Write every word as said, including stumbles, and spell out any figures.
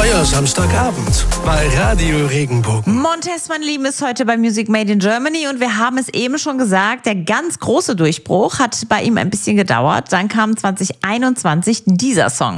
Euer Samstagabend bei Radio Regenbogen. Montez, mein Lieben, ist heute bei Music Made in Germany und wir haben es eben schon gesagt, der ganz große Durchbruch hat bei ihm ein bisschen gedauert. Dann kam zwanzig einundzwanzig dieser Song.